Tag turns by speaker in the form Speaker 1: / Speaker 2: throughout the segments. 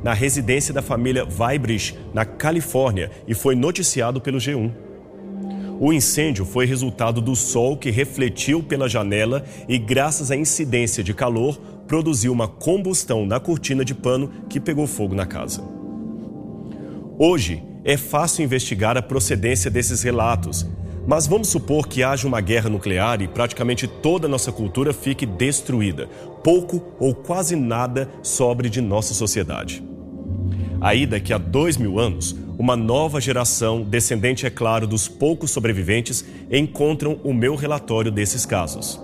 Speaker 1: na residência da família Weibrecht, na Califórnia, e foi noticiado pelo G1. O incêndio foi resultado do sol que refletiu pela janela e, graças à incidência de calor, produziu uma combustão na cortina de pano que pegou fogo na casa. Hoje, é fácil investigar a procedência desses relatos, mas vamos supor que haja uma guerra nuclear e praticamente toda a nossa cultura fique destruída. Pouco ou quase nada sobre de nossa sociedade. Aí, daqui a 2000 anos, uma nova geração, descendente, é claro, dos poucos sobreviventes, encontram o meu relatório desses casos.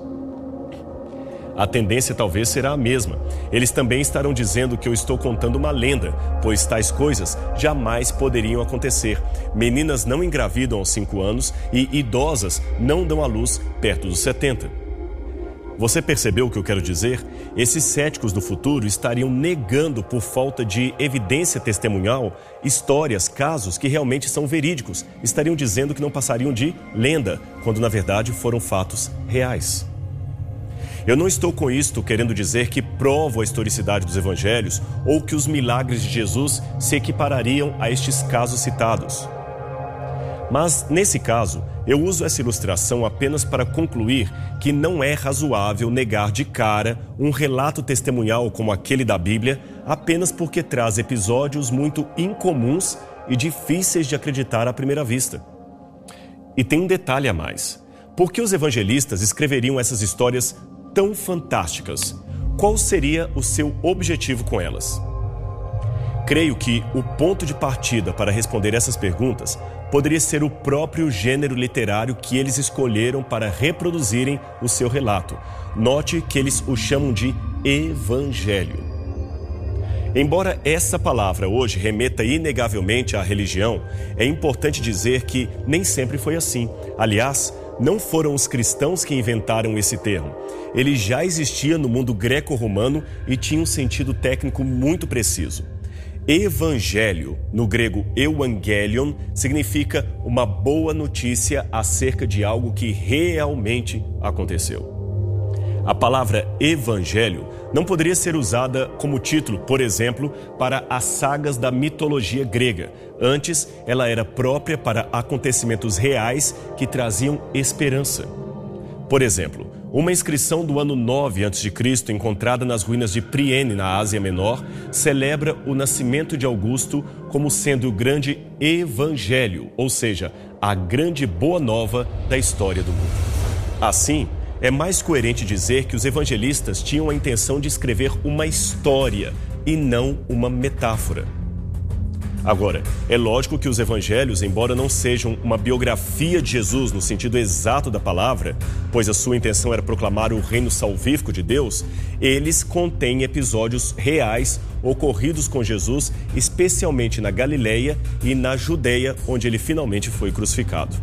Speaker 1: A tendência talvez será a mesma. Eles também estarão dizendo que eu estou contando uma lenda, pois tais coisas jamais poderiam acontecer. Meninas não engravidam aos 5 anos e idosas não dão à luz perto dos 70. Você percebeu o que eu quero dizer? Esses céticos do futuro estariam negando, por falta de evidência testemunhal, histórias, casos que realmente são verídicos. Estariam dizendo que não passariam de lenda, quando na verdade foram fatos reais. Eu não estou com isto querendo dizer que provo a historicidade dos evangelhos ou que os milagres de Jesus se equiparariam a estes casos citados. Mas, nesse caso, eu uso essa ilustração apenas para concluir que não é razoável negar de cara um relato testemunhal como aquele da Bíblia apenas porque traz episódios muito incomuns e difíceis de acreditar à primeira vista. E tem um detalhe a mais. Por que os evangelistas escreveriam essas histórias tão fantásticas? Qual seria o seu objetivo com elas? Creio que o ponto de partida para responder essas perguntas poderia ser o próprio gênero literário que eles escolheram para reproduzirem o seu relato. Note que eles o chamam de evangelho. Embora essa palavra hoje remeta inegavelmente à religião, é importante dizer que nem sempre foi assim. Aliás, não foram os cristãos que inventaram esse termo. Ele já existia no mundo greco-romano e tinha um sentido técnico muito preciso. Evangelho, no grego euangelion, significa uma boa notícia acerca de algo que realmente aconteceu. A palavra evangelho não poderia ser usada como título, por exemplo, para as sagas da mitologia grega. Antes, ela era própria para acontecimentos reais que traziam esperança. Por exemplo, uma inscrição do ano 9 a.C., encontrada nas ruínas de Priene, na Ásia Menor, celebra o nascimento de Augusto como sendo o grande evangelho, ou seja, a grande boa nova da história do mundo. Assim, é mais coerente dizer que os evangelistas tinham a intenção de escrever uma história e não uma metáfora. Agora, é lógico que os evangelhos, embora não sejam uma biografia de Jesus no sentido exato da palavra, pois a sua intenção era proclamar o reino salvífico de Deus, eles contêm episódios reais ocorridos com Jesus, especialmente na Galileia e na Judeia, onde ele finalmente foi crucificado.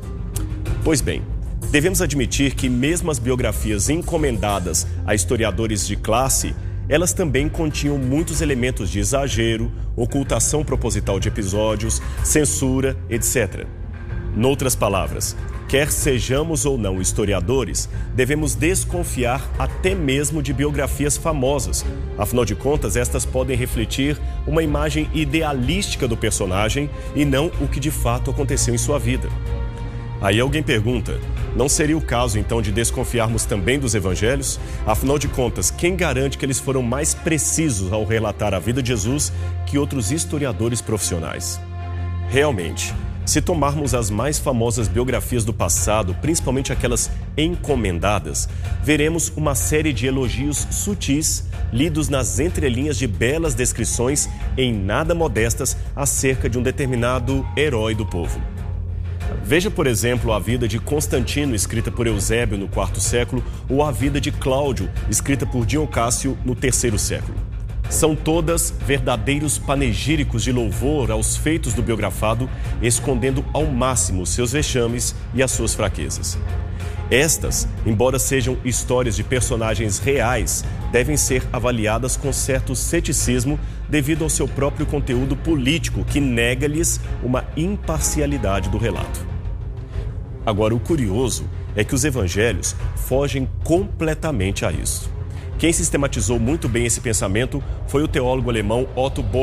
Speaker 1: Pois bem, devemos admitir que mesmo as biografias encomendadas a historiadores de classe, elas também continham muitos elementos de exagero, ocultação proposital de episódios, censura, etc. Noutras palavras, quer sejamos ou não historiadores, devemos desconfiar até mesmo de biografias famosas. Afinal de contas, estas podem refletir uma imagem idealística do personagem e não o que de fato aconteceu em sua vida. Aí alguém pergunta, não seria o caso então de desconfiarmos também dos evangelhos? Afinal de contas, quem garante que eles foram mais precisos ao relatar a vida de Jesus que outros historiadores profissionais? Realmente, se tomarmos as mais famosas biografias do passado, principalmente aquelas encomendadas, veremos uma série de elogios sutis, lidos nas entrelinhas de belas descrições em nada modestas acerca de um determinado herói do povo. Veja, por exemplo, a vida de Constantino, escrita por Eusébio no IV século, ou a vida de Cláudio, escrita por Dion Cássio no III século. São todas verdadeiros panegíricos de louvor aos feitos do biografado, escondendo ao máximo seus vexames e as suas fraquezas. Estas, embora sejam histórias de personagens reais, devem ser avaliadas com certo ceticismo devido ao seu próprio conteúdo político, que nega-lhes uma imparcialidade do relato. Agora, o curioso é que os evangelhos fogem completamente a isso. Quem sistematizou muito bem esse pensamento foi o teólogo alemão Otto